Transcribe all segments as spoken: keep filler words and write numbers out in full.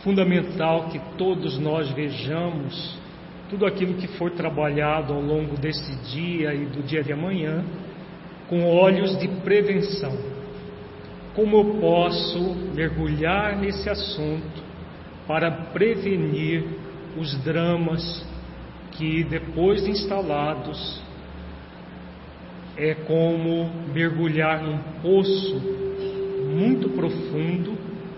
fundamental que todos nós vejamos tudo aquilo que for trabalhado ao longo desse dia e do dia de amanhã com olhos de prevenção. Como eu posso mergulhar nesse assunto para prevenir os dramas que, depois de instalados, é como mergulhar num poço muito profundo,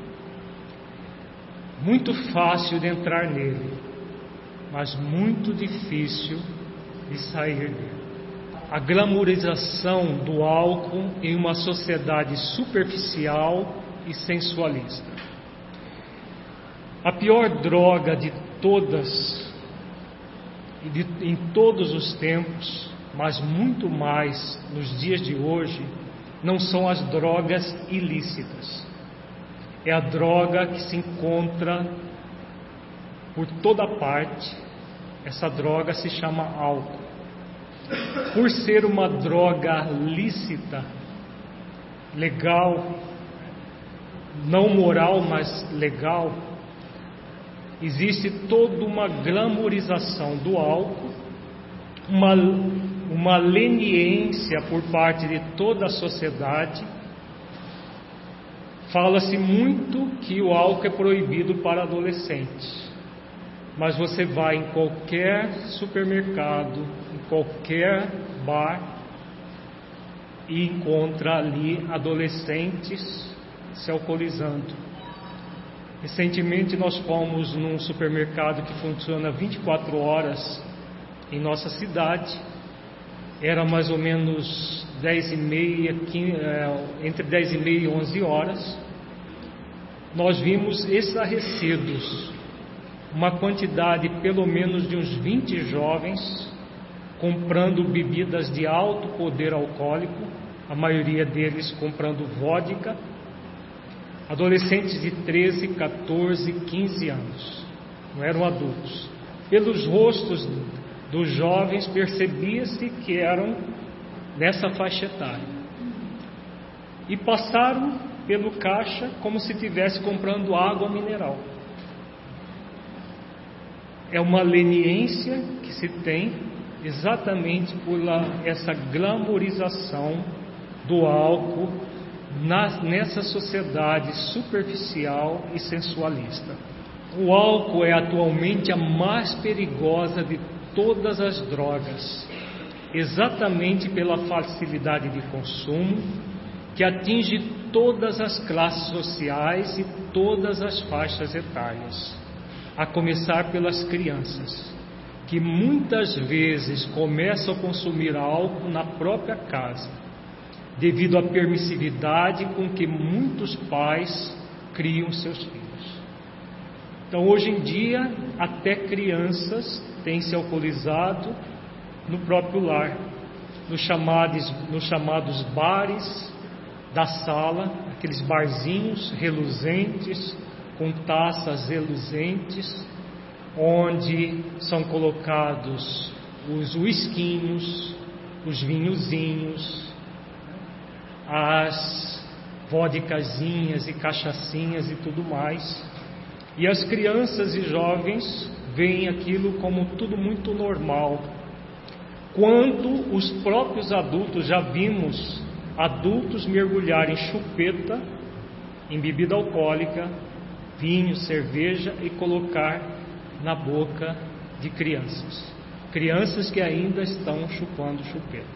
muito fácil de entrar nele, mas muito difícil de sair dele. A glamorização do álcool em uma sociedade superficial e sensualista. A pior droga de todas, e de, em todos os tempos, mas muito mais nos dias de hoje, não são as drogas ilícitas. É a droga que se encontra por toda parte. Essa droga se chama álcool. Por ser uma droga lícita, legal, não moral, mas legal, existe toda uma glamorização do álcool, uma, uma leniência por parte de toda a sociedade. Fala-se muito que o álcool é proibido para adolescentes. Mas você vai em qualquer supermercado, em qualquer bar, e encontra ali adolescentes se alcoolizando. Recentemente nós fomos num supermercado que funciona vinte e quatro horas em nossa cidade. Era mais ou menos dez e meia, quinze, entre dez e meia e onze horas. Nós vimos estarrecidos uma quantidade pelo menos de uns vinte jovens comprando bebidas de alto poder alcoólico, a maioria deles comprando vodka, adolescentes de treze, quatorze, quinze anos, não eram adultos. Pelos rostos dos jovens percebia-se que eram nessa faixa etária, e passaram pelo caixa como se estivesse comprando água mineral. É uma leniência que se tem exatamente por essa glamorização do álcool na, nessa sociedade superficial e sensualista. O álcool é atualmente a mais perigosa de todas as drogas, exatamente pela facilidade de consumo, que atinge todas as classes sociais e todas as faixas etárias. A começar pelas crianças, que muitas vezes começam a consumir álcool na própria casa, devido à permissividade com que muitos pais criam seus filhos. Então, hoje em dia, até crianças têm se alcoolizado no próprio lar, nos chamados, nos chamados bares da sala, aqueles barzinhos reluzentes, com taças reluzentes, onde são colocados os uisquinhos, os vinhozinhos, as vodkazinhas e cachaçinhas e tudo mais. E as crianças e jovens veem aquilo como tudo muito normal, quando os próprios adultos, já vimos adultos mergulharem em chupeta, em bebida alcoólica, vinho, cerveja, e colocar na boca de crianças. Crianças que ainda estão chupando chupeta.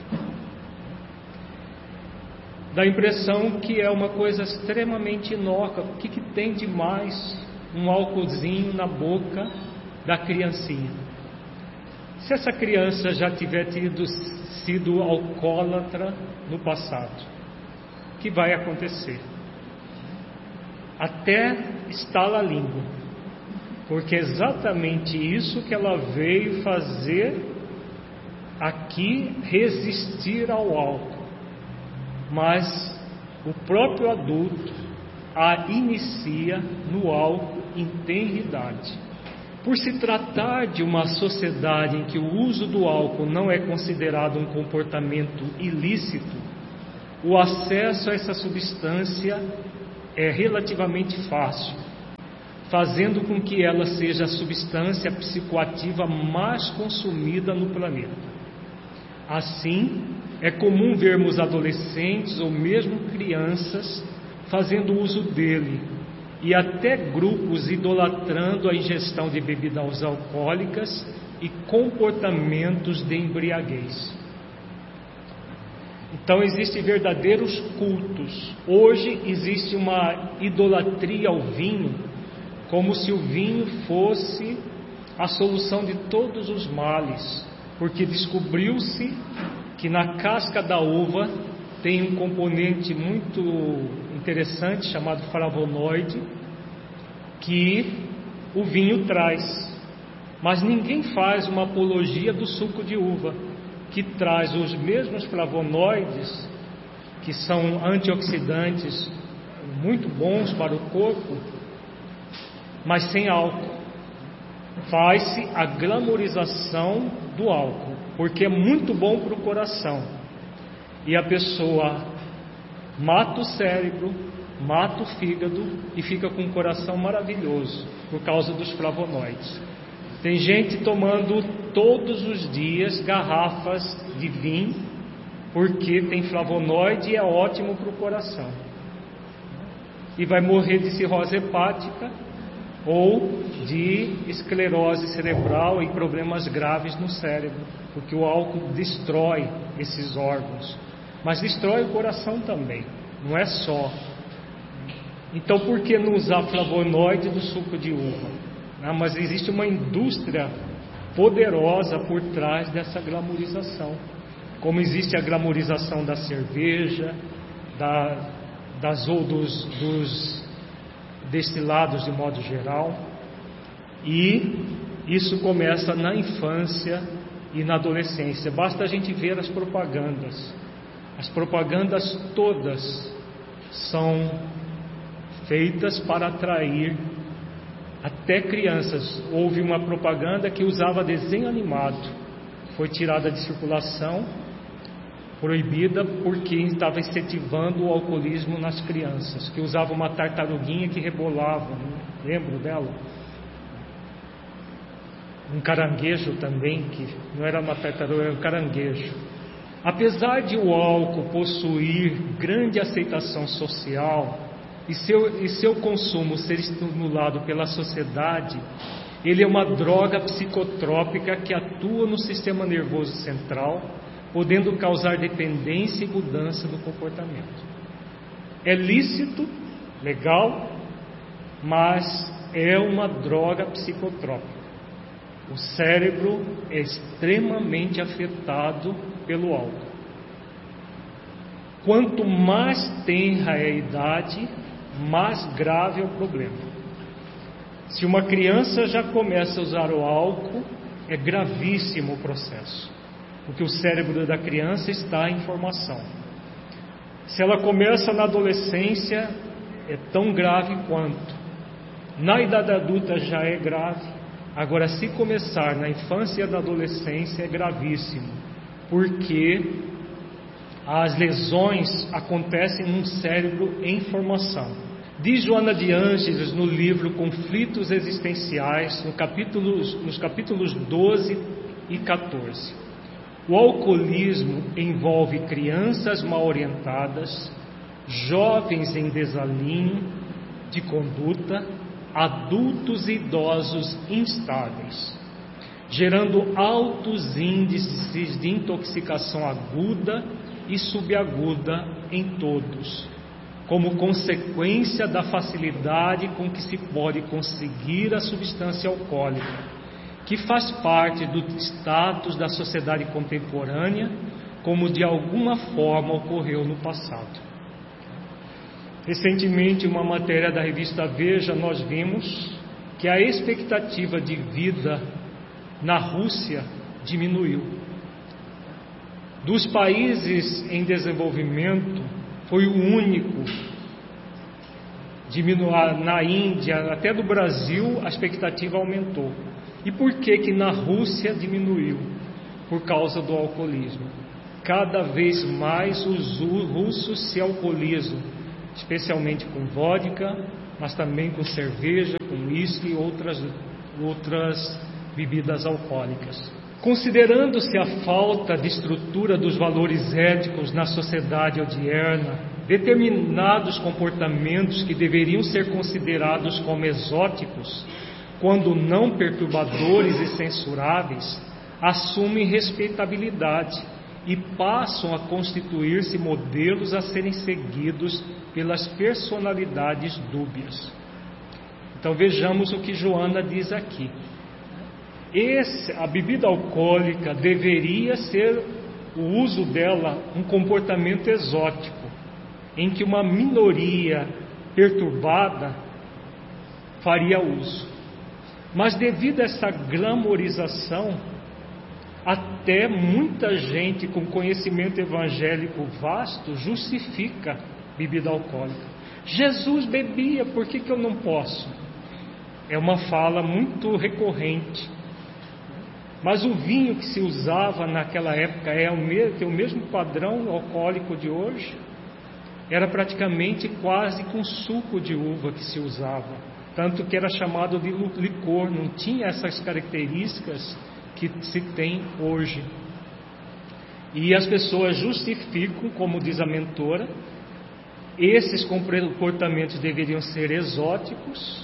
Dá a impressão que é uma coisa extremamente inócua. O que, que tem de mais um álcoolzinho na boca da criancinha? Se essa criança já tiver tido, sido alcoólatra no passado, o que vai acontecer? Até estala a língua, porque é exatamente isso que ela veio fazer aqui, resistir ao álcool. Mas o próprio adulto a inicia no álcool em tenridade. Por se tratar de uma sociedade em que o uso do álcool não é considerado um comportamento ilícito, o acesso a essa substância é relativamente fácil. fazendo com que ela seja a substância psicoativa mais consumida no planeta. Assim, é comum vermos adolescentes ou mesmo crianças fazendo uso dele, e até grupos idolatrando a ingestão de bebidas alcoólicas e comportamentos de embriaguez. Então existem verdadeiros cultos. Hoje existe uma idolatria ao vinho, como se o vinho fosse a solução de todos os males, porque descobriu-se que na casca da uva tem um componente muito interessante chamado flavonoide, que o vinho traz. Mas ninguém faz uma apologia do suco de uva, que traz os mesmos flavonoides, que são antioxidantes muito bons para o corpo, mas sem álcool. Faz-se a glamorização do álcool, porque é muito bom para o coração. E a pessoa mata o cérebro, mata o fígado e fica com um coração maravilhoso por causa dos flavonoides. Tem gente tomando todos os dias garrafas de vinho, porque tem flavonoide e é ótimo para o coração. E vai morrer de cirrose hepática ou de esclerose cerebral e problemas graves no cérebro, porque o álcool destrói esses órgãos, mas destrói o coração também, não é só. Então por que não usar flavonoide do suco de uva? Ah, mas existe uma indústria poderosa por trás dessa glamorização, como existe a glamorização da cerveja, da, das, ou dos, dos destilados de modo geral, e isso começa na infância e na adolescência. Basta a gente ver as propagandas. As propagandas todas são feitas para atrair até crianças. Houve uma propaganda que usava desenho animado, foi tirada de circulação, proibida, porque estava incentivando o alcoolismo nas crianças, que usava uma tartaruguinha que rebolava, né? Lembro dela? Um caranguejo também, que não era uma tartaruga, era um caranguejo. Apesar de o álcool possuir grande aceitação social e seu, e seu consumo ser estimulado pela sociedade, ele é uma droga psicotrópica que atua no sistema nervoso central, podendo causar dependência e mudança do comportamento. É lícito, legal, mas é uma droga psicotrópica. O cérebro é extremamente afetado pelo álcool. Quanto mais tenra é a idade, mais grave é o problema. Se uma criança já começa a usar o álcool, é gravíssimo o processo, porque o cérebro da criança está em formação. Se ela começa na adolescência, é tão grave quanto. Na idade adulta já é grave. Agora, se começar na infância e na adolescência, é gravíssimo, porque as lesões acontecem num cérebro em formação. Diz Joana de Ângeles no livro Conflitos Existenciais, no capítulo, nos capítulos doze e quatorze. O alcoolismo envolve crianças mal orientadas, jovens em desalinho de conduta, adultos e idosos instáveis, gerando altos índices de intoxicação aguda e subaguda em todos, como consequência da facilidade com que se pode conseguir a substância alcoólica, que faz parte do status da sociedade contemporânea, como de alguma forma ocorreu no passado. Recentemente, uma matéria da revista Veja, nós vimos que a expectativa de vida na Rússia diminuiu. Dos países em desenvolvimento, foi o único. Diminuiu. Na Índia, até do Brasil, a expectativa aumentou. E por que que na Rússia diminuiu? Por causa do alcoolismo. Cada vez mais os russos se alcoolizam, especialmente com vodka mas também com cerveja, com uísque e outras, outras bebidas alcoólicas. Considerando-se a falta de estrutura dos valores éticos na sociedade odierna, determinados comportamentos que deveriam ser considerados como exóticos, quando não perturbadores e censuráveis, assumem respeitabilidade e passam a constituir-se modelos a serem seguidos pelas personalidades dúbias. Então vejamos o que Joana diz aqui. Esse, a bebida alcoólica deveria ser, o uso dela, um comportamento exótico, em que uma minoria perturbada faria uso. Mas devido a essa glamorização, até muita gente com conhecimento evangélico vasto justifica bebida alcoólica. Jesus bebia, por que que eu não posso? É uma fala muito recorrente. Mas o vinho que se usava naquela época é o mesmo, tem o mesmo padrão alcoólico de hoje. Era praticamente quase com suco de uva que se usava, tanto que era chamado de licor, não tinha essas características que se tem hoje. E as pessoas justificam, como diz a mentora, esses comportamentos deveriam ser exóticos,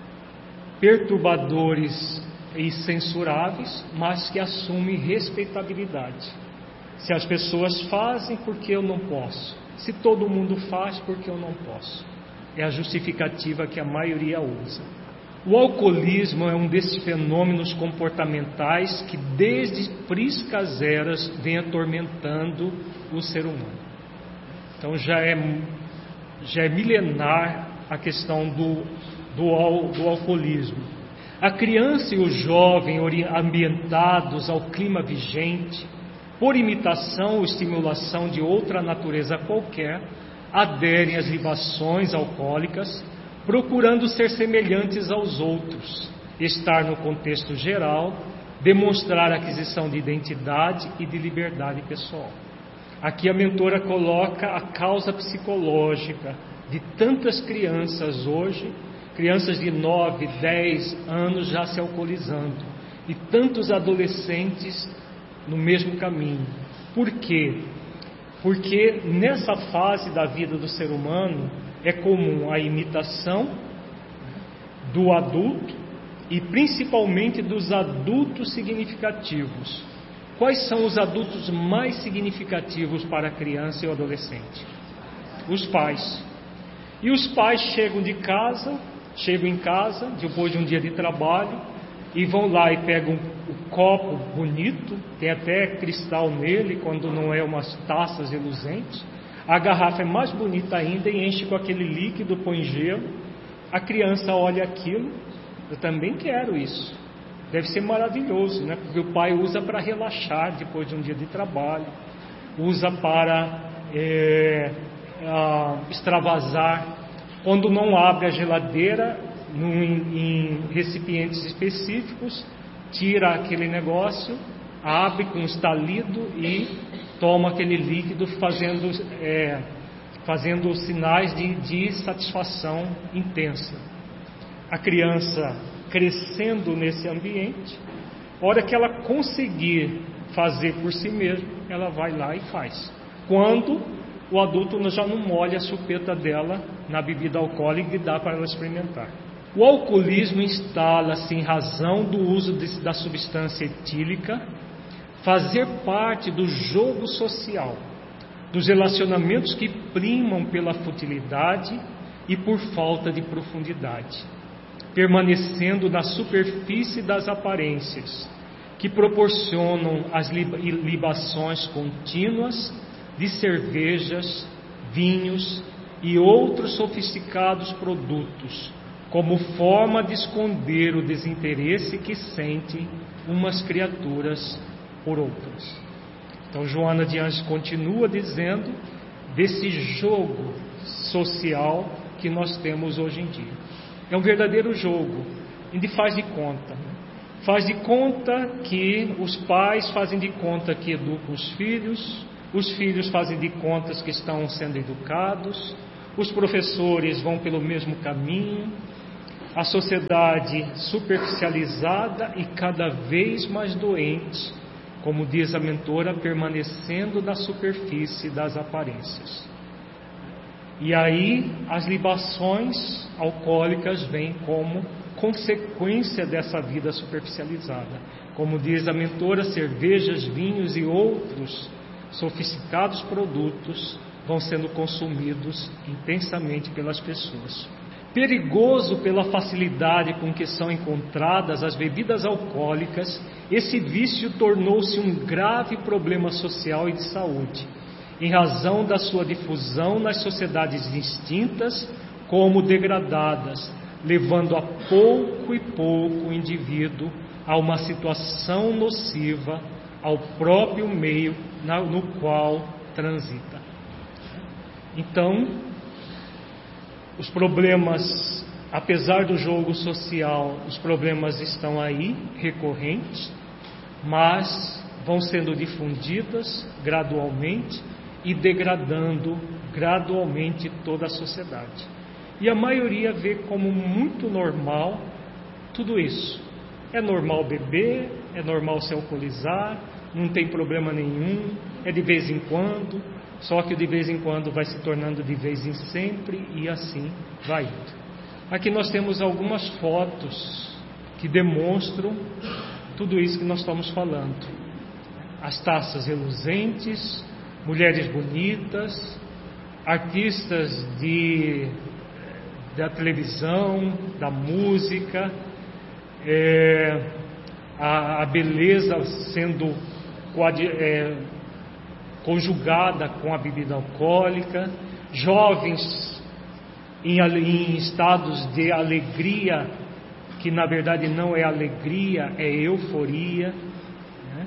perturbadores e censuráveis, mas que assumem respeitabilidade. Se as pessoas fazem, por que eu não posso? Se todo mundo faz, por que eu não posso? É a justificativa que a maioria usa. O alcoolismo é um desses fenômenos comportamentais que desde priscas eras vem atormentando o ser humano. Então já é, já é milenar a questão do, do, do alcoolismo. A criança e o jovem ambientados ao clima vigente, por imitação ou estimulação de outra natureza qualquer, aderem às libações alcoólicas, procurando ser semelhantes aos outros, estar no contexto geral, demonstrar aquisição de identidade e de liberdade pessoal. Aqui a mentora coloca a causa psicológica de tantas crianças hoje, crianças de nove, dez anos já se alcoolizando, e tantos adolescentes no mesmo caminho. Por quê? Porque nessa fase da vida do ser humano é comum a imitação do adulto e principalmente dos adultos significativos. Quais são os adultos mais significativos para a criança e o adolescente? Os pais. E os pais chegam de casa, chegam em casa depois de um dia de trabalho e vão lá e pegam o copo bonito, tem até cristal nele quando não é umas taças reluzentes. A garrafa é mais bonita ainda e enche com aquele líquido, põe gelo. A criança olha aquilo, eu também quero isso. Deve ser maravilhoso, né? Porque o pai usa para relaxar depois de um dia de trabalho, usa para é, a, extravasar. Quando não abre a geladeira num, em recipientes específicos, tira aquele negócio, abre com um estalido e toma aquele líquido, fazendo, é, fazendo sinais de, de satisfação intensa. A criança crescendo nesse ambiente, a hora que ela conseguir fazer por si mesma, ela vai lá e faz. Quando o adulto já não molha a chupeta dela na bebida alcoólica e dá para ela experimentar. O alcoolismo instala-se em razão do uso de, da substância etílica, fazer parte do jogo social, dos relacionamentos que primam pela futilidade e por falta de profundidade, permanecendo na superfície das aparências, que proporcionam as libações contínuas de cervejas, vinhos e outros sofisticados produtos, como forma de esconder o desinteresse que sentem umas criaturas por outras. Então Joana de Anjos continua dizendo desse jogo social que nós temos hoje em dia. É um verdadeiro jogo, e faz de conta. Faz de conta que os pais fazem de conta que educam os filhos, os filhos fazem de contas que estão sendo educados, os professores vão pelo mesmo caminho, a sociedade superficializada e cada vez mais doente, como diz a mentora, permanecendo na superfície das aparências. E aí as libações alcoólicas vêm como consequência dessa vida superficializada. Como diz a mentora, cervejas, vinhos e outros sofisticados produtos vão sendo consumidos intensamente pelas pessoas. Perigoso pela facilidade com que são encontradas as bebidas alcoólicas, esse vício tornou-se um grave problema social e de saúde, em razão da sua difusão nas sociedades distintas como degradadas, levando a pouco e pouco o indivíduo a uma situação nociva ao próprio meio no qual transita. Então, os problemas, apesar do jogo social, os problemas estão aí, recorrentes, mas vão sendo difundidas gradualmente e degradando gradualmente toda a sociedade. E a maioria vê como muito normal tudo isso. É normal beber, é normal se alcoolizar, não tem problema nenhum, é de vez em quando, só que de vez em quando vai se tornando de vez em sempre e assim vai indo. Aqui nós temos algumas fotos que demonstram tudo isso que nós estamos falando. As taças reluzentes, mulheres bonitas, artistas de, da televisão, da música, é, a, a beleza sendo é, conjugada com a bebida alcoólica, jovens em, em estados de alegria, que na verdade não é alegria, é euforia, né?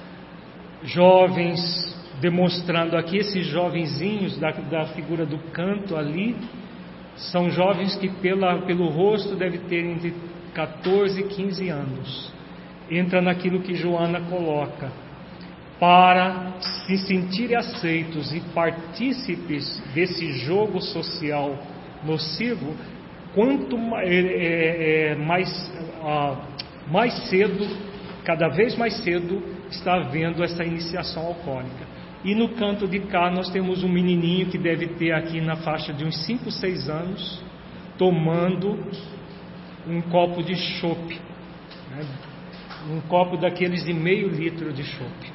Jovens demonstrando aqui, esses jovenzinhos da, da figura do canto ali, são jovens que pela, pelo rosto devem ter entre catorze e quinze anos. Entra naquilo que Joana coloca, para se sentirem aceitos e partícipes desse jogo social nocivo, quanto é, é, é, mais, ah, mais cedo, cada vez mais cedo, está havendo essa iniciação alcoólica. E no canto de cá nós temos um menininho que deve ter aqui na faixa de uns cinco, seis anos, tomando um copo de chopp, né? Um copo daqueles de meio litro de chopp.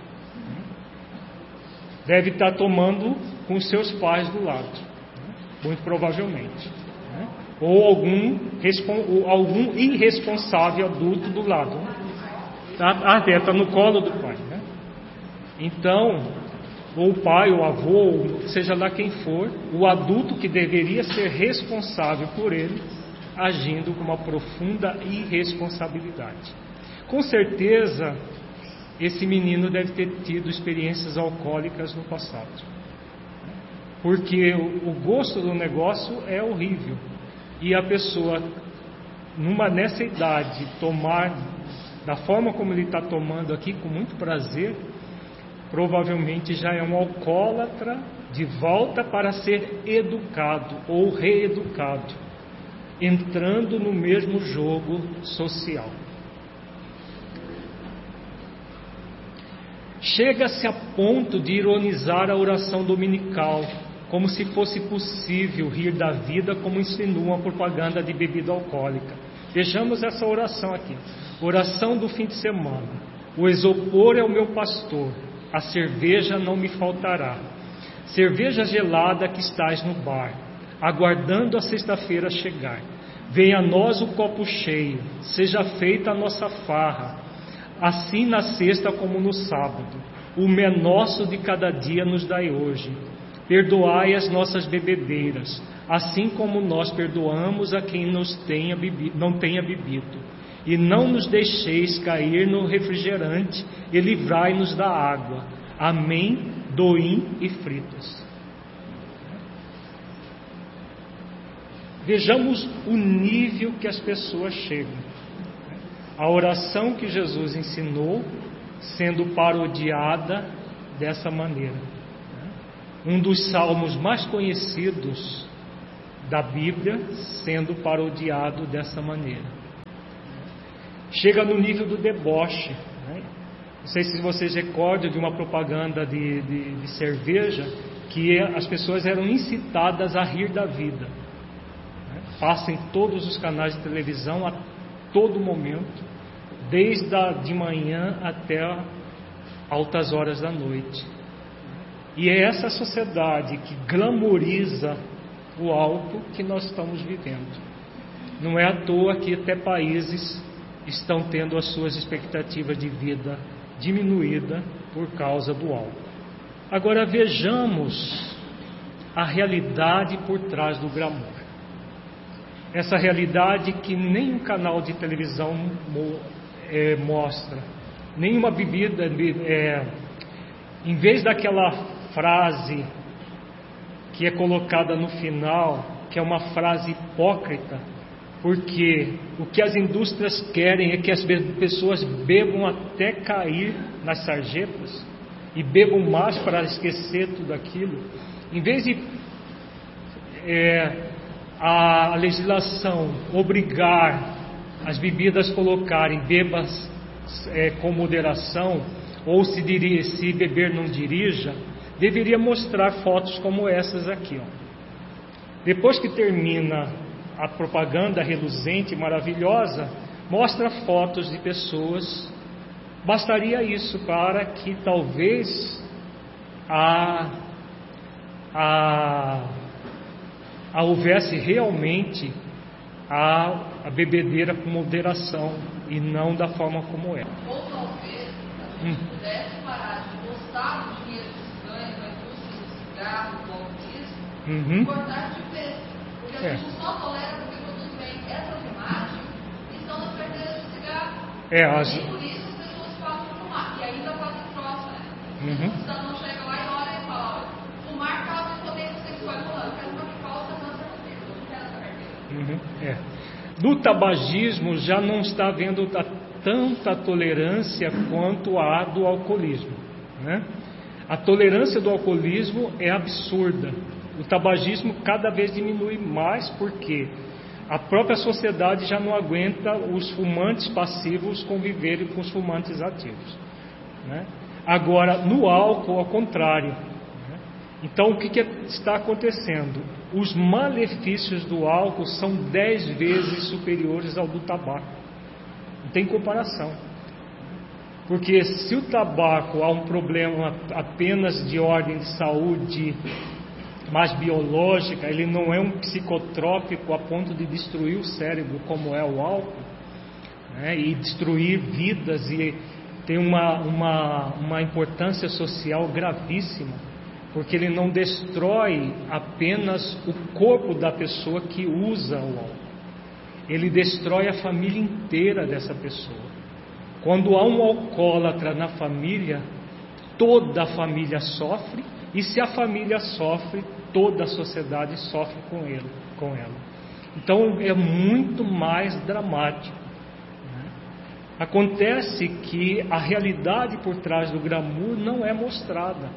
Deve estar tomando com seus pais do lado, né? Muito provavelmente, né? Ou algum, ou algum irresponsável adulto do lado, né? Ah, está no colo do pai, né? Então, ou o pai, ou o avô, seja lá quem for, o adulto que deveria ser responsável por ele, agindo com uma profunda irresponsabilidade. Com certeza, esse menino deve ter tido experiências alcoólicas no passado, porque o gosto do negócio é horrível, e a pessoa, numa, nessa idade, tomar da forma como ele está tomando aqui, com muito prazer, provavelmente já é um alcoólatra de volta para ser educado ou reeducado, entrando no mesmo jogo social. Chega-se a ponto de ironizar a oração dominical, como se fosse possível rir da vida, como insinua a propaganda de bebida alcoólica. Vejamos essa oração aqui. Oração do fim de semana. O isopor é o meu pastor, a cerveja não me faltará. Cerveja gelada que estás no bar, aguardando a sexta-feira chegar. Venha a nós o copo cheio, seja feita a nossa farra, assim na sexta como no sábado. O menosso de cada dia nos dai hoje. Perdoai as nossas bebedeiras, assim como nós perdoamos a quem nos tenha bebido, não tenha bebido. E não nos deixeis cair no refrigerante, e livrai-nos da água. Amém, doim e fritas. Vejamos o nível que as pessoas chegam. A oração que Jesus ensinou sendo parodiada dessa maneira. Um dos salmos mais conhecidos da Bíblia sendo parodiado dessa maneira. Chega no nível do deboche, né? Não sei se vocês recordam de uma propaganda de, de, de cerveja, que as pessoas eram incitadas a rir da vida, né? Passa em todos os canais de televisão a todo momento, desde a, de manhã até altas horas da noite. E é essa sociedade que glamoriza o álcool que nós estamos vivendo. Não é à toa que até países estão tendo as suas expectativas de vida diminuída por causa do álcool. Agora vejamos a realidade por trás do glamour. Essa realidade que nenhum canal de televisão mo, é, mostra, nenhuma bebida, é, em vez daquela frase que é colocada no final, que é uma frase hipócrita, porque o que as indústrias querem é que as pessoas bebam até cair nas sarjetas e bebam mais para esquecer tudo aquilo. Em vez de é, a legislação obrigar as bebidas a colocarem bebas é, com moderação, ou se, diria, se beber não dirija, deveria mostrar fotos como essas aqui, ó. Depois que termina a propaganda reluzente e maravilhosa, mostra fotos de pessoas. Bastaria isso para que talvez a, a, a houvesse realmente a, a bebedeira com moderação e não da forma como é. Ou talvez a gente hum. pudesse parar de gostar do dinheiro que se ganha com a indústria do cigarro, do alcoolismo, uhum. e cortar de vez. Porque a é. gente só tolera porque produz bem essas imagens que estão nas carteiras de cigarro. É, as... E por isso as pessoas falam fumar. E ainda fazem troça, né? Uhum. O cidadão chega lá e olha e fala: olha, fumar causa impotência sexual. Eu quero uma que causa câncer no peito, eu não quero essa carteira. Uhum. É. No tabagismo já não está havendo tanta tolerância quanto a do alcoolismo, né? A tolerância do alcoolismo é absurda. O tabagismo cada vez diminui mais porque a própria sociedade já não aguenta os fumantes passivos conviverem com os fumantes ativos, né? Agora, no álcool, ao contrário, né? Então, o que, que está acontecendo? Os malefícios do álcool são dez vezes superiores ao do tabaco. Não tem comparação. Porque se o tabaco há um problema apenas de ordem de saúde mais biológica, ele não é um psicotrópico a ponto de destruir o cérebro como é o álcool, né? E destruir vidas, e tem uma, uma, uma importância social gravíssima, porque ele não destrói apenas o corpo da pessoa que usa o álcool, ele destrói a família inteira dessa pessoa. Quando há um alcoólatra na família, toda a família sofre, e se a família sofre, toda a sociedade sofre com ele, com ela. Então é muito mais dramático, né? Acontece que a realidade por trás do glamour não é mostrada.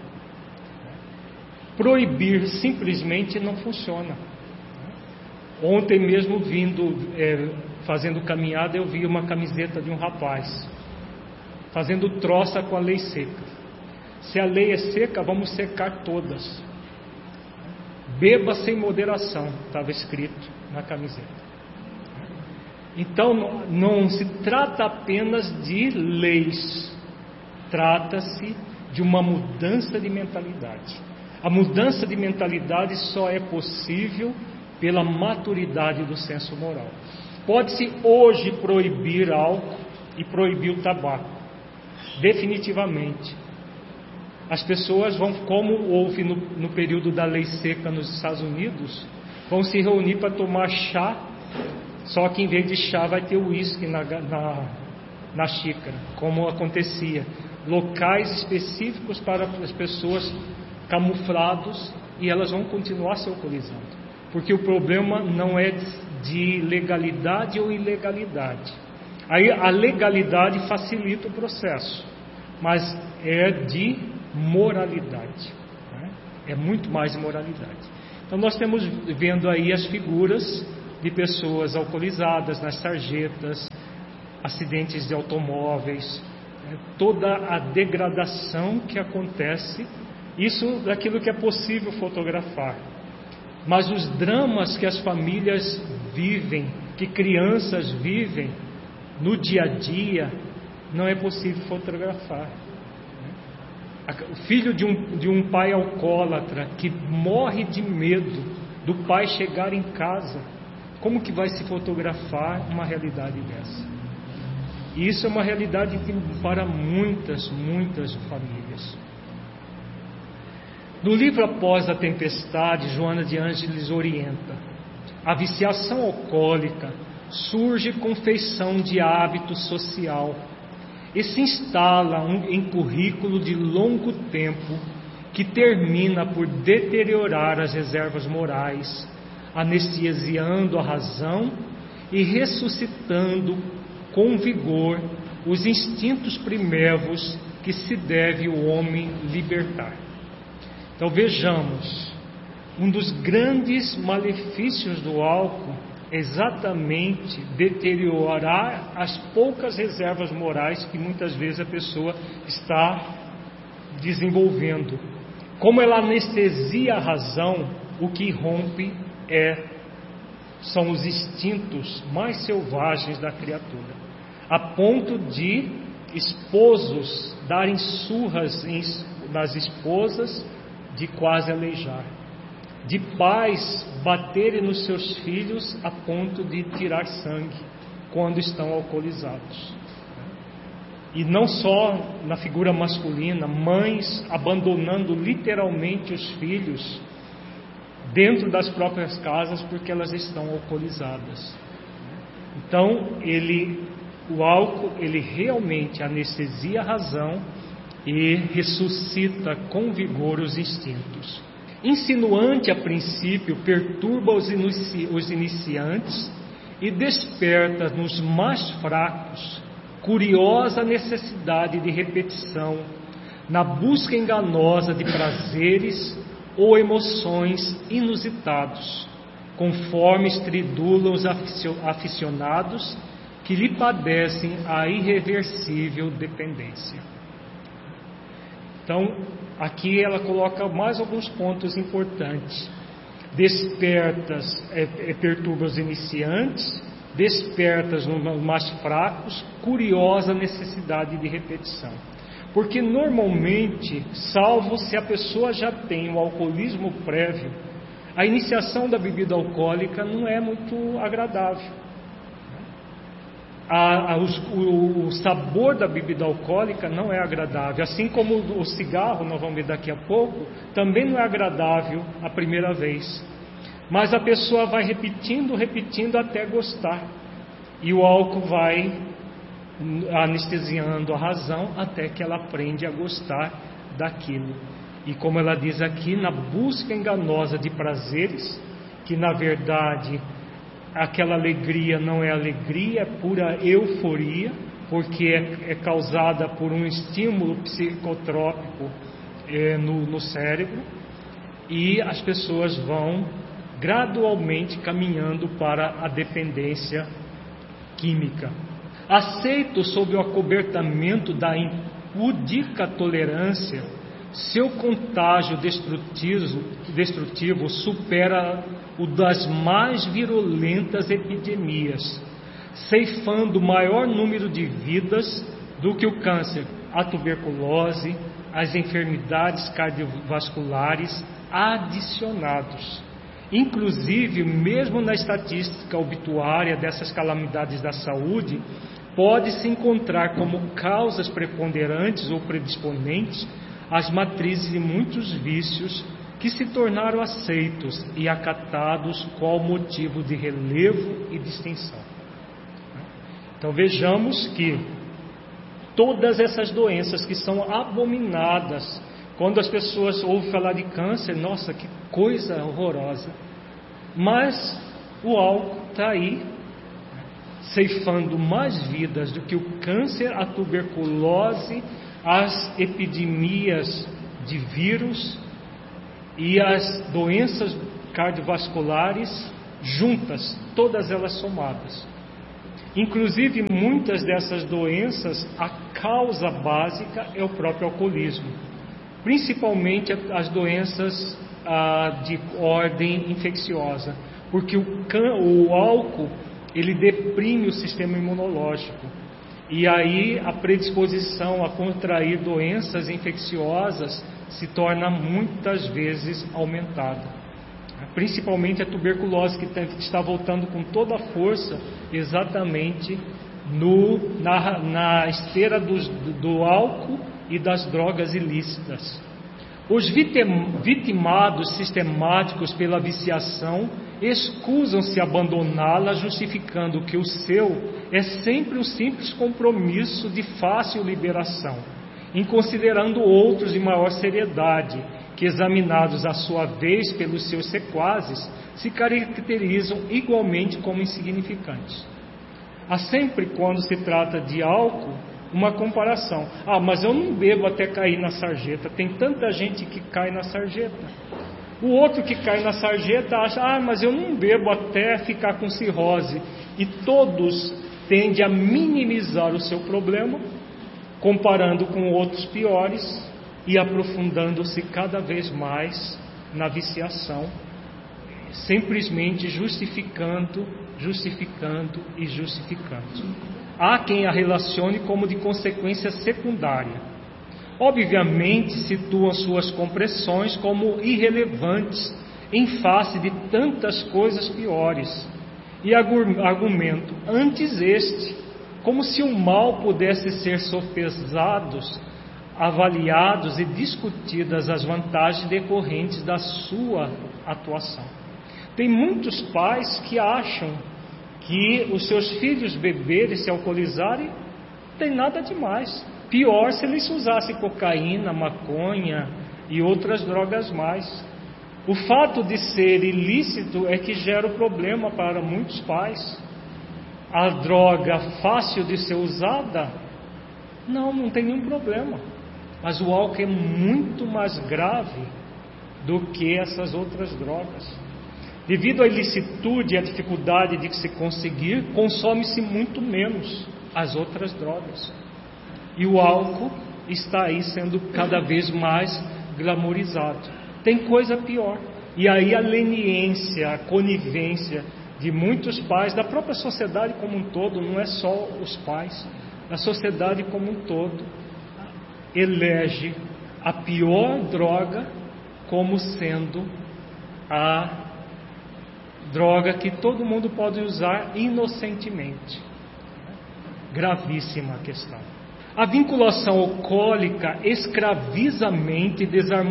Proibir simplesmente não funciona. Ontem mesmo, vindo, é, fazendo caminhada, eu vi uma camiseta de um rapaz fazendo troça com a lei seca. Se a lei é seca, vamos secar todas. Beba sem moderação, estava escrito na camiseta. Então, não, não se trata apenas de leis, trata-se de uma mudança de mentalidade. A mudança de mentalidade só é possível pela maturidade do senso moral. Pode-se hoje proibir álcool e proibir o tabaco, definitivamente. As pessoas vão, como houve no, no período da lei seca nos Estados Unidos, vão se reunir para tomar chá, só que em vez de chá vai ter uísque na, na, na xícara, como acontecia. Locais específicos para as pessoas camuflados, e elas vão continuar se alcoolizando. Porque o problema não é de legalidade ou ilegalidade. Aí a legalidade facilita o processo, mas é de moralidade, né? É muito mais de moralidade. Então nós temos vendo aí as figuras de pessoas alcoolizadas nas sarjetas, acidentes de automóveis, toda a degradação que acontece, isso daquilo que é possível fotografar. Mas os dramas que as famílias vivem, que crianças vivem no dia a dia, não é possível fotografar. O filho de um, de um pai alcoólatra que morre de medo do pai chegar em casa, como que vai se fotografar uma realidade dessa? E isso é uma realidade para muitas, muitas famílias. No livro Após a Tempestade, Joana de Ângeles orienta: a viciação alcoólica surge com feição de hábito social e se instala um, em currículo de longo tempo que termina por deteriorar as reservas morais, anestesiando a razão e ressuscitando com vigor os instintos primevos que se deve o homem libertar. Então vejamos, um dos grandes malefícios do álcool é exatamente deteriorar as poucas reservas morais que muitas vezes a pessoa está desenvolvendo. Como ela anestesia a razão, o que rompe é, são os instintos mais selvagens da criatura, a ponto de esposos darem surras em, nas esposas, de quase aleijar, de pais baterem nos seus filhos a ponto de tirar sangue quando estão alcoolizados. E não só na figura masculina, mães abandonando literalmente os filhos dentro das próprias casas porque elas estão alcoolizadas. Então, ele, o álcool, ele realmente anestesia a razão e ressuscita com vigor os instintos. Insinuante a princípio, perturba os, inici- os iniciantes e desperta nos mais fracos curiosa necessidade de repetição, na busca enganosa de prazeres ou emoções inusitados, conforme estridulam os aficionados que lhe padecem a irreversível dependência. Então, aqui ela coloca mais alguns pontos importantes. Despertas, é, é, perturba os iniciantes, despertas nos mais fracos, curiosa necessidade de repetição. Porque normalmente, salvo se a pessoa já tem o alcoolismo prévio, a iniciação da bebida alcoólica não é muito agradável. A, a, os, o, o sabor da bebida alcoólica não é agradável, assim como o, o cigarro, nós vamos ver daqui a pouco, também não é agradável a primeira vez. Mas a pessoa vai repetindo, repetindo até gostar. E o álcool vai anestesiando a razão até que ela aprende a gostar daquilo. E como ela diz aqui, na busca enganosa de prazeres, que na verdade aquela alegria não é alegria, é pura euforia, porque é, é causada por um estímulo psicotrópico é, no, no cérebro, e as pessoas vão gradualmente caminhando para a dependência química. Aceito sob o acobertamento da impudica tolerância, seu contágio destrutivo, destrutivo supera o das mais virulentas epidemias, ceifando maior número de vidas do que o câncer, a tuberculose, as enfermidades cardiovasculares adicionados. Inclusive, mesmo na estatística obituária dessas calamidades da saúde, pode-se encontrar como causas preponderantes ou predisponentes as matrizes de muitos vícios que se tornaram aceitos e acatados qual motivo de relevo e distinção. Então vejamos que todas essas doenças que são abominadas, quando as pessoas ouvem falar de câncer, nossa, que coisa horrorosa, mas o álcool está aí ceifando mais vidas do que o câncer, a tuberculose, as epidemias de vírus e as doenças cardiovasculares juntas, todas elas somadas. Inclusive, muitas dessas doenças, a causa básica é o próprio alcoolismo, principalmente as doenças ah, de ordem infecciosa, porque o, o álcool, ele deprime o sistema imunológico, e aí a predisposição a contrair doenças infecciosas se torna muitas vezes aumentada. Principalmente a tuberculose, que está voltando com toda a força exatamente no, na, na esteira dos, do álcool e das drogas ilícitas. Os vitim, vitimados sistemáticos pela viciação escusam-se abandoná-la, justificando que o seu é sempre um simples compromisso de fácil liberação, em considerando outros de maior seriedade, que, examinados à sua vez pelos seus sequazes, se caracterizam igualmente como insignificantes. Há sempre, quando se trata de álcool, uma comparação. Ah, mas eu não bebo até cair na sarjeta. Tem tanta gente que cai na sarjeta. O outro que cai na sarjeta acha, ah, mas eu não bebo até ficar com cirrose. E todos tendem a minimizar o seu problema, comparando com outros piores, e aprofundando-se cada vez mais na viciação, simplesmente justificando, justificando e justificando. Há quem a relacione como de consequência secundária. Obviamente situam suas compressões como irrelevantes em face de tantas coisas piores, e argumento antes este, como se o mal pudesse ser sopesados, avaliados e discutidas as vantagens decorrentes da sua atuação. Tem muitos pais que acham que os seus filhos beberem e se alcoolizarem não tem nada demais. Pior se eles usassem cocaína, maconha e outras drogas mais. O fato de ser ilícito é que gera o problema para muitos pais. A droga fácil de ser usada, não, não tem nenhum problema. Mas o álcool é muito mais grave do que essas outras drogas. Devido à ilicitude e à dificuldade de se conseguir, consome-se muito menos as outras drogas. E o álcool está aí sendo cada vez mais glamorizado. Tem coisa pior. E aí a leniência, a conivência de muitos pais, da própria sociedade como um todo, não é só os pais, a sociedade como um todo, elege a pior droga como sendo a droga que todo mundo pode usar inocentemente. Gravíssima questão. A vinculação alcoólica escraviza a mente,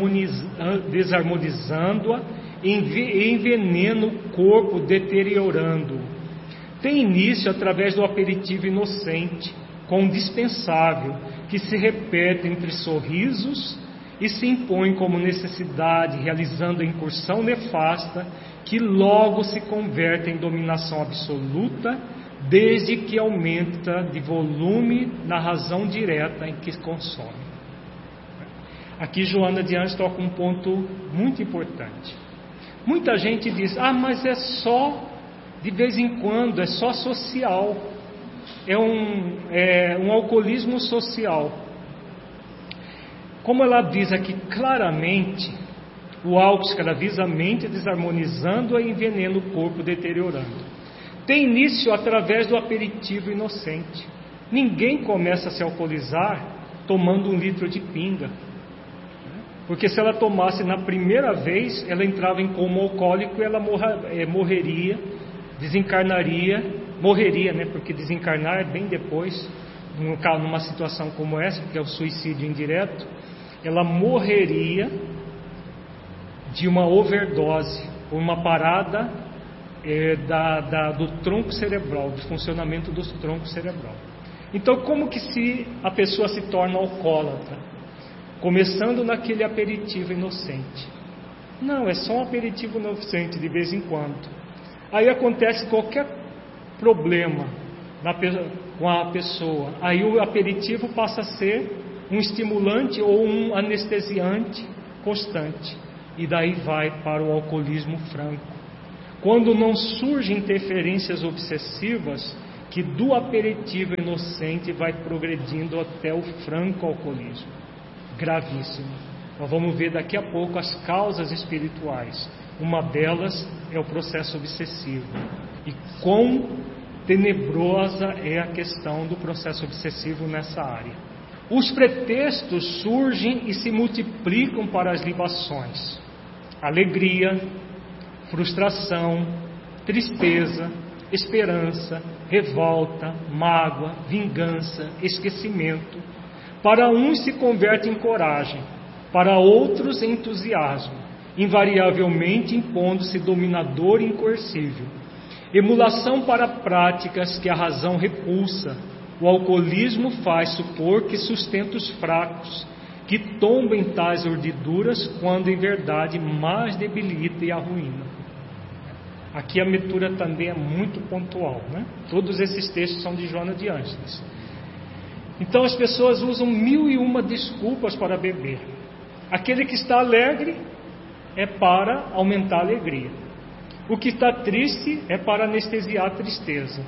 desarmonizando-a e envenena o corpo, deteriorando-o. Tem início através do aperitivo inocente, com o dispensável, que se repete entre sorrisos e se impõe como necessidade, realizando a incursão nefasta, que logo se converte em dominação absoluta, desde que aumenta de volume na razão direta em que consome. Aqui Joana de Anjos toca um ponto muito importante. Muita gente diz, ah, mas é só de vez em quando, é só social. É um, é um alcoolismo social. Como ela diz aqui claramente, o álcool escraviza a mente, desarmonizando-a e envenena o corpo, deteriorando. Tem início através do aperitivo inocente. Ninguém começa a se alcoolizar tomando um litro de pinga. Porque se ela tomasse na primeira vez, ela entrava em coma alcoólico e ela morra, é, morreria, desencarnaria, morreria, né? Porque desencarnar é bem depois, numa situação como essa, que é o suicídio indireto, ela morreria de uma overdose, ou uma parada é, da, da, do tronco cerebral, do funcionamento do tronco cerebral. Então, como que se a pessoa se torna alcoólatra? Começando naquele aperitivo inocente. Não, é só um aperitivo inocente de vez em quando. Aí acontece qualquer problema na, com a pessoa. Aí o aperitivo passa a ser um estimulante ou um anestesiante constante. e daí vai para o alcoolismo franco. Quando não surgem interferências obsessivas, que do aperitivo inocente vai progredindo até o franco alcoolismo. Gravíssimo. Nós vamos ver daqui a pouco as causas espirituais. Uma delas é o processo obsessivo. E quão tenebrosa é a questão do processo obsessivo nessa área. Os pretextos surgem e se multiplicam para as libações. Alegria, frustração, tristeza, esperança, revolta, mágoa, vingança, esquecimento. Para uns se converte em coragem, para outros em entusiasmo, invariavelmente impondo-se dominador e incoercível. Emulação para práticas que a razão repulsa. O alcoolismo faz supor que sustenta os fracos, que tomba em tais ordiduras, quando em verdade mais debilita e arruína. Aqui a leitura também é muito pontual, né? Todos esses textos são de Joana de Ângeles. Então as pessoas usam mil e uma desculpas para beber. Aquele que está alegre é para aumentar a alegria. O que está triste é para anestesiar a tristeza.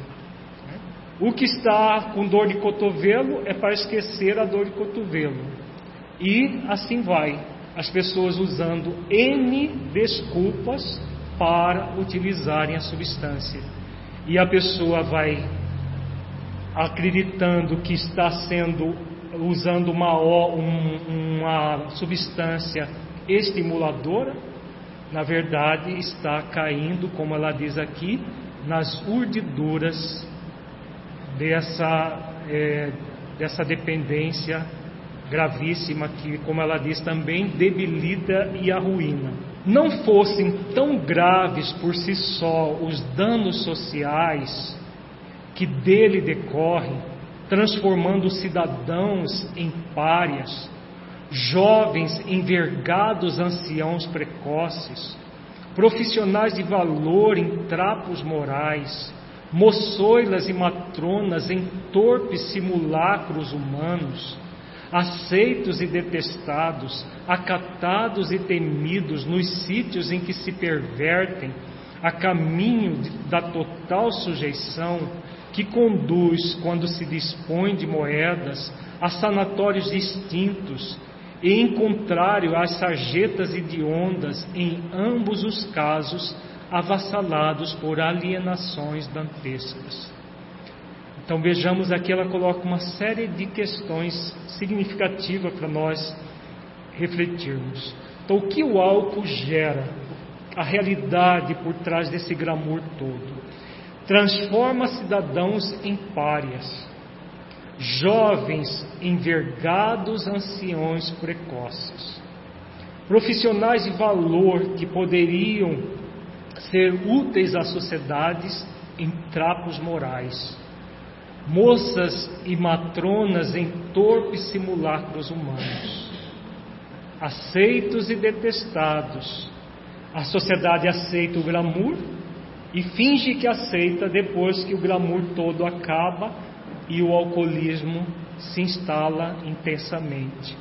O que está com dor de cotovelo é para esquecer a dor de cotovelo. E assim vai, as pessoas usando N desculpas para utilizarem a substância. E a pessoa vai acreditando que está sendo, usando uma, um, uma substância estimuladora, na verdade está caindo, como ela diz aqui, nas urdiduras dessa, é, dessa dependência gravíssima que, como ela diz também, debilita e arruína. Não fossem tão graves por si só os danos sociais que dele decorrem, transformando os cidadãos em párias, jovens envergados anciãos precoces, profissionais de valor em trapos morais, moçoilas e matronas em torpes simulacros humanos, aceitos e detestados, acatados e temidos nos sítios em que se pervertem, a caminho de, da total sujeição, que conduz, quando se dispõe de moedas, a sanatórios distintos, e em contrário às sarjetas hediondas, em ambos os casos, avassalados por alienações dantescas. Então vejamos aqui, ela coloca uma série de questões significativas para nós refletirmos. Então, o que o álcool gera? A realidade por trás desse glamour todo. Transforma cidadãos em párias, jovens envergados anciões precoces, profissionais de valor que poderiam ser úteis às sociedades em trapos morais, moças e matronas em torpes simulacros humanos, aceitos e detestados. A sociedade aceita o glamour e finge que aceita depois que o glamour todo acaba e o alcoolismo se instala intensamente.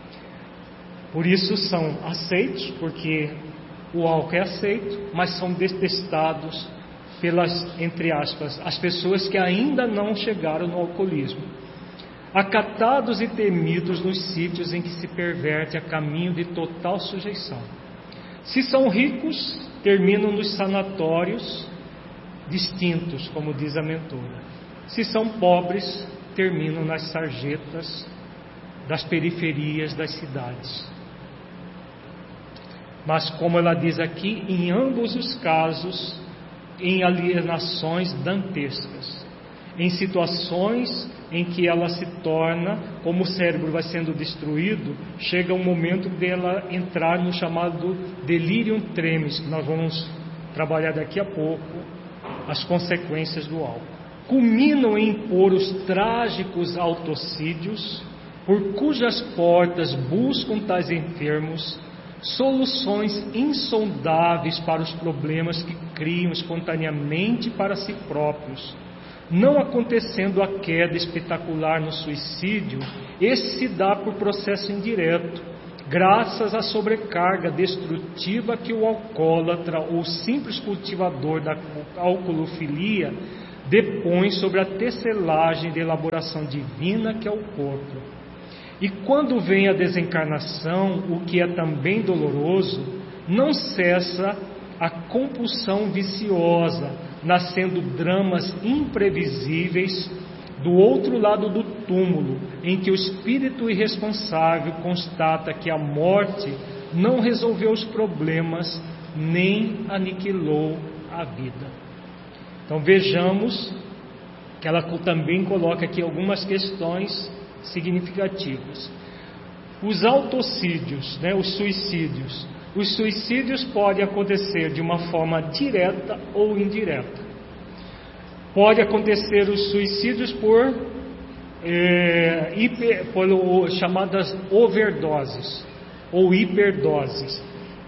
Por isso são aceitos, porque o álcool é aceito, mas são detestados pelas, entre aspas, as pessoas que ainda não chegaram no alcoolismo. Acatados e temidos nos sítios em que se perverte a caminho de total sujeição. Se são ricos, terminam nos sanatórios distintos, como diz a mentora. Se são pobres, terminam nas sarjetas das periferias das cidades. Mas, como ela diz aqui, em ambos os casos, em alienações dantescas, em situações em que ela se torna, como o cérebro vai sendo destruído, chega um momento dela entrar no chamado delirium tremens, que nós vamos trabalhar daqui a pouco, as consequências do álcool. Culminam em impor os trágicos autocídios, por cujas portas buscam tais enfermos soluções insondáveis para os problemas que criam espontaneamente para si próprios. Não acontecendo a queda espetacular no suicídio, esse se dá por processo indireto, graças à sobrecarga destrutiva que o alcoólatra ou simples cultivador da alcoolofilia depõe sobre a tecelagem de elaboração divina que é o corpo. E quando vem a desencarnação, o que é também doloroso, não cessa a compulsão viciosa, nascendo dramas imprevisíveis do outro lado do túmulo, em que o espírito irresponsável constata que a morte não resolveu os problemas, nem aniquilou a vida. Então vejamos que ela também coloca aqui algumas questões significativas. Os autocídios, né, os suicídios. Os suicídios podem acontecer de uma forma direta ou indireta. Pode acontecer os suicídios por, é, hiper, por chamadas overdoses ou hiperdoses.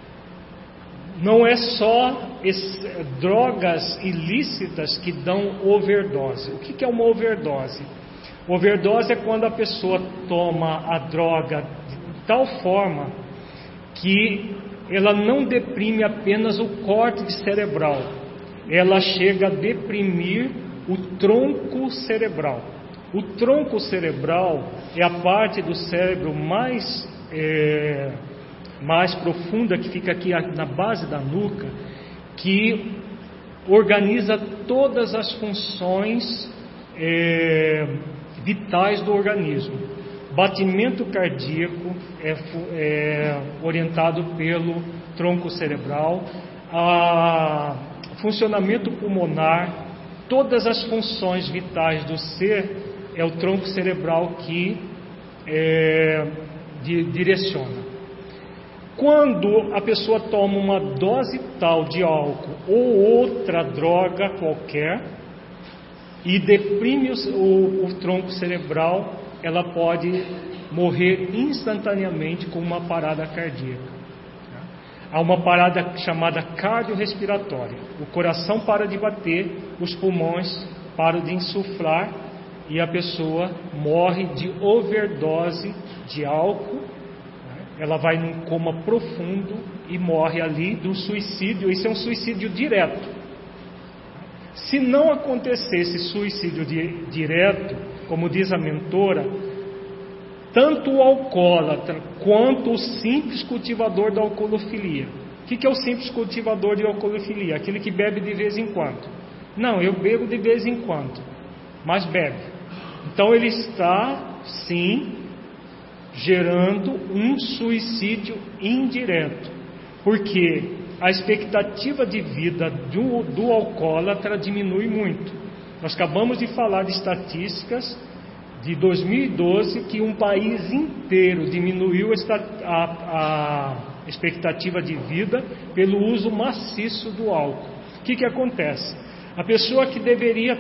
Não é só esse, drogas ilícitas que dão overdose. O que, que é uma overdose? Overdose é quando a pessoa toma a droga de tal forma que ela não deprime apenas o córtex cerebral, ela chega a deprimir o tronco cerebral. O tronco cerebral é a parte do cérebro mais, é, mais profunda, que fica aqui na base da nuca, que organiza todas as funções é, vitais do organismo. Batimento cardíaco é, é orientado pelo tronco cerebral, a funcionamento pulmonar, todas as funções vitais do ser é o tronco cerebral que é, de, direciona. Quando a pessoa toma uma dose tal de álcool ou outra droga qualquer e deprime o, o, o tronco cerebral, ela pode morrer instantaneamente com uma parada cardíaca. Há uma parada chamada cardiorrespiratória. O coração para de bater, os pulmões param de insuflar e a pessoa morre de overdose de álcool. Ela vai num coma profundo e morre ali de um suicídio. Isso é um suicídio direto. Se não acontecesse suicídio di- direto, como diz a mentora, tanto o alcoólatra quanto o simples cultivador da alcoolofilia. O que é o simples cultivador de alcoolofilia? Aquele que bebe de vez em quando. Não, eu bebo de vez em quando, mas bebe. Então ele está, sim, gerando um suicídio indireto, porque a expectativa de vida do, do alcoólatra diminui muito. Nós acabamos de falar de estatísticas de dois mil e doze, que um país inteiro diminuiu a, a expectativa de vida pelo uso maciço do álcool. O que, que acontece? A pessoa que deveria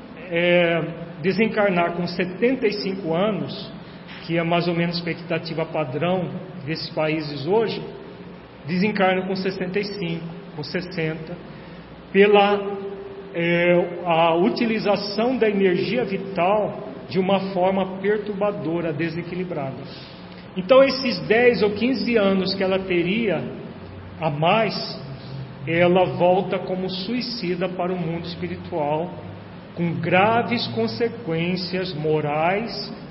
é, desencarnar com setenta e cinco anos, que é mais ou menos a expectativa padrão desses países hoje, desencarna com sessenta e cinco, com sessenta, pela é, a utilização da energia vital de uma forma perturbadora, desequilibrada. Então esses dez ou quinze anos que ela teria a mais, ela volta como suicida para o mundo espiritual, com graves consequências morais,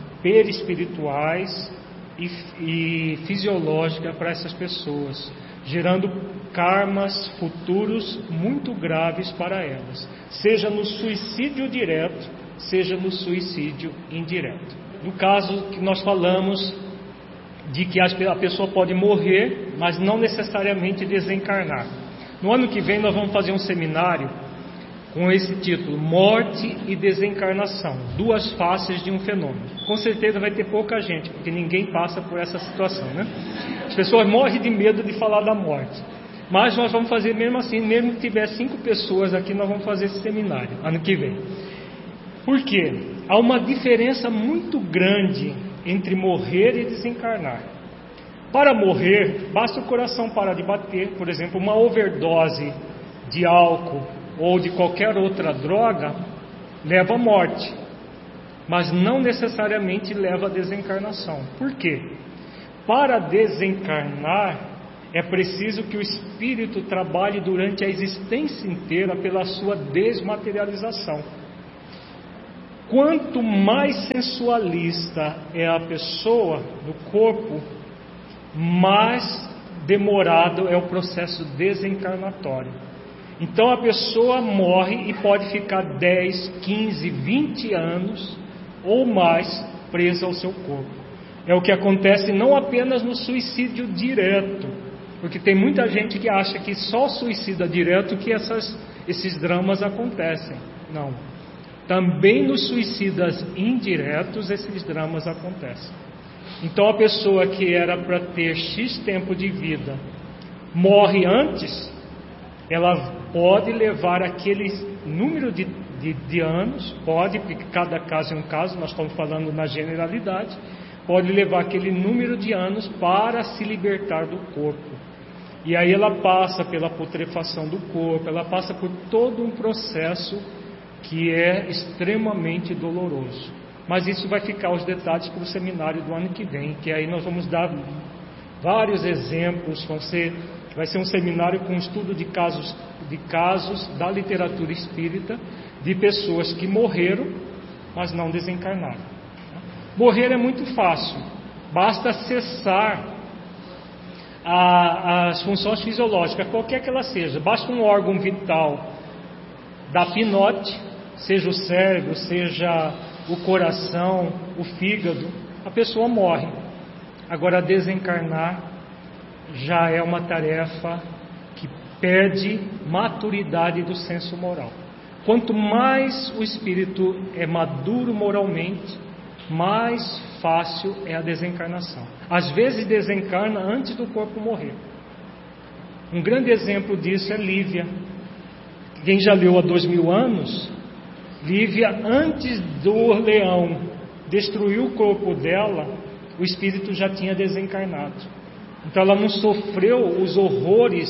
perispirituais e, e fisiológicas para essas pessoas, gerando karmas futuros muito graves para elas, seja no suicídio direto, seja no suicídio indireto. No caso que nós falamos de que a pessoa pode morrer, mas não necessariamente desencarnar. No ano que vem nós vamos fazer um seminário com esse título, Morte e Desencarnação, duas faces de um fenômeno. Com certeza vai ter pouca gente, porque ninguém passa por essa situação, né? As pessoas morrem de medo de falar da morte. Mas nós vamos fazer mesmo assim, mesmo que tiver cinco pessoas aqui, nós vamos fazer esse seminário, ano que vem. Por quê? Há uma diferença muito grande entre morrer e desencarnar. Para morrer, basta o coração parar de bater. Por exemplo, uma overdose de álcool ou de qualquer outra droga leva à morte, mas não necessariamente leva à desencarnação. Por quê? Para desencarnar, é preciso que o espírito trabalhe durante a existência inteira pela sua desmaterialização. Quanto mais sensualista é a pessoa no corpo, mais demorado é o processo desencarnatório. Então a pessoa morre e pode ficar dez, quinze, vinte anos ou mais presa ao seu corpo. É o que acontece não apenas no suicídio direto, porque tem muita gente que acha que só suicida direto que essas, esses dramas acontecem. Não. Também nos suicidas indiretos esses dramas acontecem. Então a pessoa que era para ter X tempo de vida morre antes, ela pode levar aquele número de, de, de anos, pode, porque cada caso é um caso, nós estamos falando na generalidade, pode levar aquele número de anos para se libertar do corpo. E aí ela passa pela putrefação do corpo, ela passa por todo um processo que é extremamente doloroso. Mas isso vai ficar os detalhes para o seminário do ano que vem, que aí nós vamos dar vários exemplos, vão ser, vai ser um seminário com estudo de casos, de casos da literatura espírita, de pessoas que morreram, mas não desencarnaram. Morrer é muito fácil, basta cessar a, as funções fisiológicas, qualquer que ela seja, basta um órgão vital dar pinote, seja o cérebro, seja o coração, o fígado, a pessoa morre. Agora, desencarnar já é uma tarefa que perde maturidade do senso moral. Quanto mais o espírito é maduro moralmente, mais fácil é a desencarnação. Às vezes desencarna antes do corpo morrer. Um grande exemplo disso é Lívia. Quem já leu há dois mil anos, Lívia, antes do leão destruir o corpo dela, o espírito já tinha desencarnado. Então ela não sofreu os horrores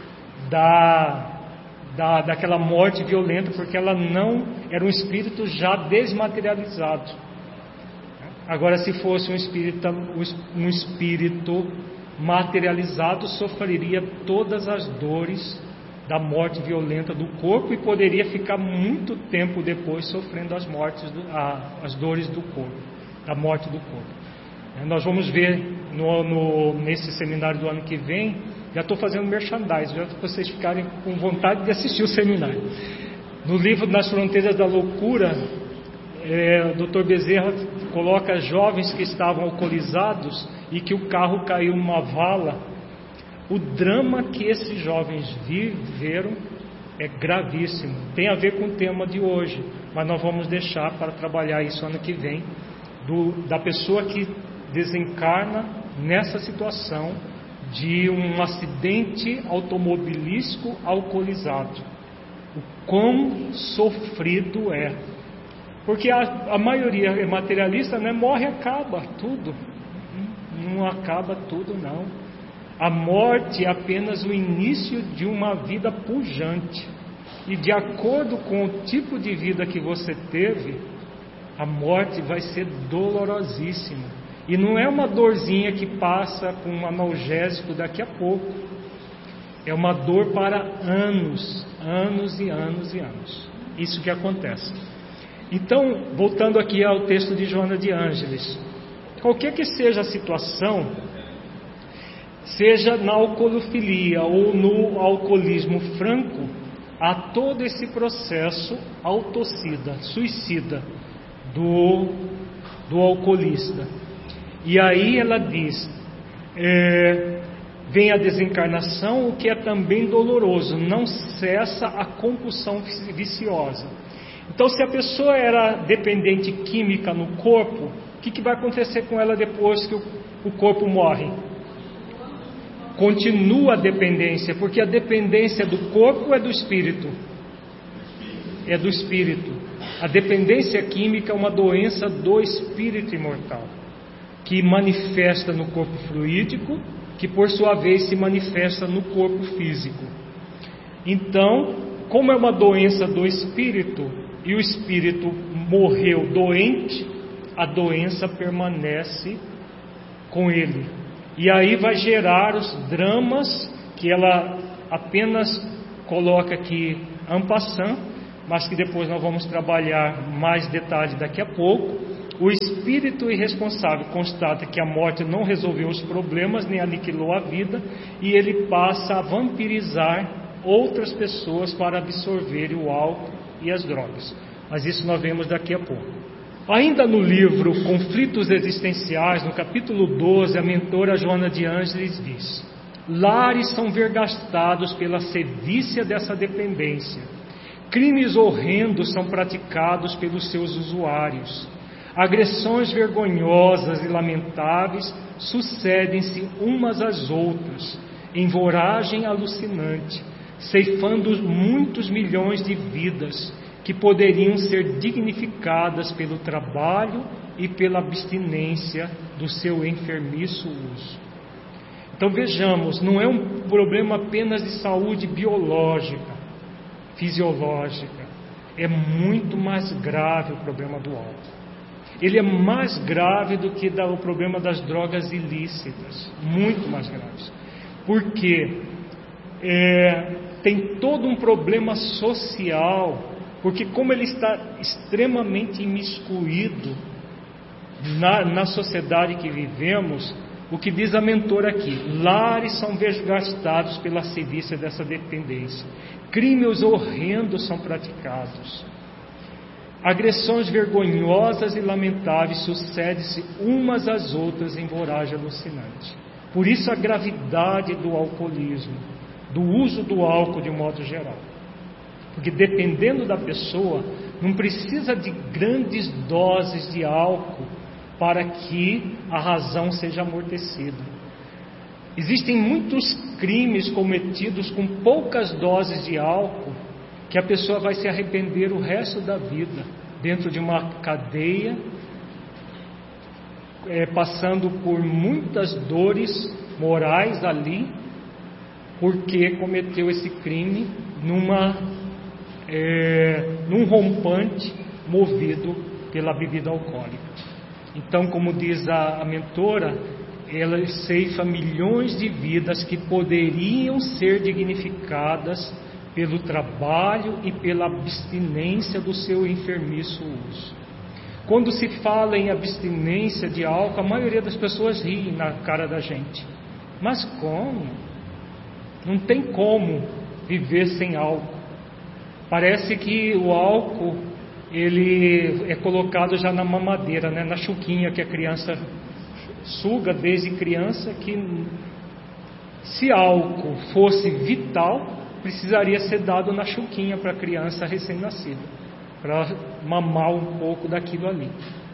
da, da, daquela morte violenta, porque ela não era um espírito já desmaterializado. Agora, se fosse um espírito, um espírito materializado, sofreria todas as dores da morte violenta do corpo e poderia ficar muito tempo depois sofrendo as mortes, do, a, as dores do corpo, da morte do corpo. Nós vamos ver no, no, nesse seminário do ano que vem, já estou fazendo merchandising, já para vocês ficarem com vontade de assistir o seminário. No livro Nas Fronteiras da Loucura, é, o doutor Bezerra coloca jovens que estavam alcoolizados e que o carro caiu numa vala. O drama que esses jovens viveram é gravíssimo. Tem a ver com o tema de hoje, mas nós vamos deixar para trabalhar isso ano que vem, do, da pessoa que desencarna nessa situação de um acidente automobilístico alcoolizado. O quão sofrido é. Porque a, a maioria é materialista, né? Morre e acaba tudo. Não acaba tudo, não. A morte é apenas o início de uma vida pujante. E de acordo com o tipo de vida que você teve, a morte vai ser dolorosíssima. E não é uma dorzinha que passa com um analgésico daqui a pouco. É uma dor para anos, anos e anos e anos. Isso que acontece. Então, voltando aqui ao texto de Joana de Ângeles, qualquer que seja a situação, seja na alcoolofilia ou no alcoolismo franco, há todo esse processo autocida, suicida do, do alcoolista. E aí ela diz, é, vem a desencarnação, o que é também doloroso, não cessa a compulsão viciosa. Então, se a pessoa era dependente química no corpo, o que, que vai acontecer com ela depois que o, o corpo morre? Continua a dependência, porque a dependência do corpo é do espírito. É do espírito. A dependência química é uma doença do espírito imortal, que manifesta no corpo fluídico, que por sua vez se manifesta no corpo físico. Então, como é uma doença do espírito, e o espírito morreu doente, a doença permanece com ele. E aí vai gerar os dramas que ela apenas coloca aqui en passant, mas que depois nós vamos trabalhar mais detalhe daqui a pouco. O espírito irresponsável constata que a morte não resolveu os problemas, nem aniquilou a vida, e ele passa a vampirizar outras pessoas para absorver o álcool e as drogas. Mas isso nós vemos daqui a pouco. Ainda no livro Conflitos Existenciais, no capítulo doze, a mentora Joana de Ângeles diz: lares são vergastados pela sevícia dessa dependência. Crimes horrendos são praticados pelos seus usuários. Agressões vergonhosas e lamentáveis sucedem-se umas às outras, em voragem alucinante, ceifando muitos milhões de vidas que poderiam ser dignificadas pelo trabalho e pela abstinência do seu enfermiço uso. Então vejamos, não é um problema apenas de saúde biológica, fisiológica, é muito mais grave o problema do álcool. Ele é mais grave do que o problema das drogas ilícitas, muito mais grave, porque é, tem todo um problema social, porque como ele está extremamente imiscuído na, na sociedade que vivemos, o que diz a mentora aqui: lares são desgastados pela sevícia dessa dependência, crimes horrendos são praticados, agressões vergonhosas e lamentáveis sucedem-se umas às outras em voragem alucinante. Por isso a gravidade do alcoolismo, do uso do álcool de modo geral. Porque dependendo da pessoa, não precisa de grandes doses de álcool para que a razão seja amortecida. Existem muitos crimes cometidos com poucas doses de álcool, que a pessoa vai se arrepender o resto da vida, dentro de uma cadeia, é, passando por muitas dores morais ali, porque cometeu esse crime numa, é, num rompante movido pela bebida alcoólica. Então, como diz a, a mentora, ela ceifa milhões de vidas que poderiam ser dignificadas pelo trabalho e pela abstinência do seu enfermiço uso. Quando se fala em abstinência de álcool, a maioria das pessoas ri na cara da gente. Mas como? Não tem como viver sem álcool. Parece que o álcool ele é colocado já na mamadeira, né? Na chuquinha que a criança suga desde criança, que se álcool fosse vital, precisaria ser dado na chuquinha para a criança recém-nascida, para mamar um pouco daquilo ali.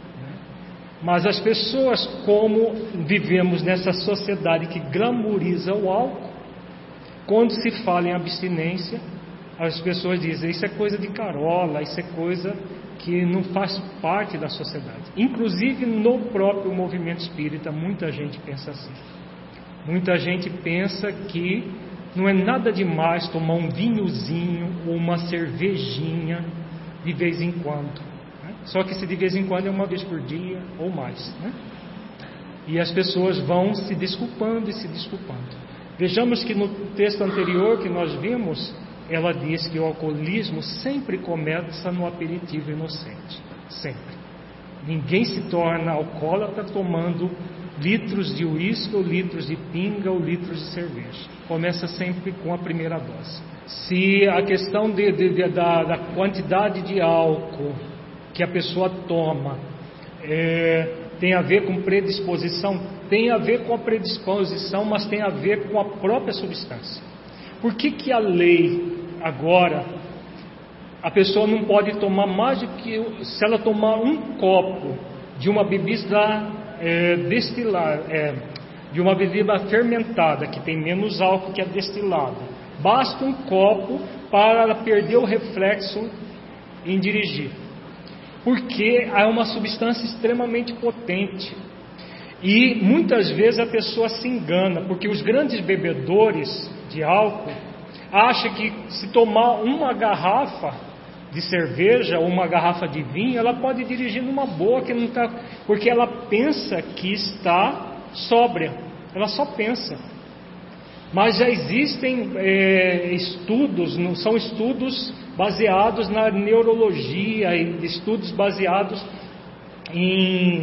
Mas as pessoas, como vivemos nessa sociedade que glamoriza o álcool, quando se fala em abstinência, as pessoas dizem: isso é coisa de carola, isso é coisa que não faz parte da sociedade. Inclusive no próprio movimento espírita, muita gente pensa assim. Muita gente pensa que não é nada demais tomar um vinhozinho ou uma cervejinha de vez em quando, né? Só que se de vez em quando é uma vez por dia ou mais, né? E as pessoas vão se desculpando e se desculpando. Vejamos que no texto anterior que nós vimos, ela diz que o alcoolismo sempre começa no aperitivo inocente, sempre. Ninguém se torna alcoólatra tomando litros de uísque, ou litros de pinga, ou litros de cerveja. Começa sempre com a primeira dose. Se a questão de, de, de, da, da quantidade de álcool que a pessoa toma é, tem a ver com predisposição, tem a ver com a predisposição, mas tem a ver com a própria substância. Por que que a lei agora, a pessoa não pode tomar mais do que, se ela tomar um copo de uma bebida É, destilar, é, de uma bebida fermentada, que tem menos álcool que a destilada, basta um copo para ela perder o reflexo em dirigir, porque é uma substância extremamente potente. E muitas vezes a pessoa se engana, porque os grandes bebedores de álcool acham que se tomar uma garrafa de cerveja ou uma garrafa de vinho, ela pode dirigir numa boa, que não tá, porque ela pensa que está sóbria. ela só pensa. Mas já existem é, estudos, não são estudos baseados na neurologia, estudos baseados em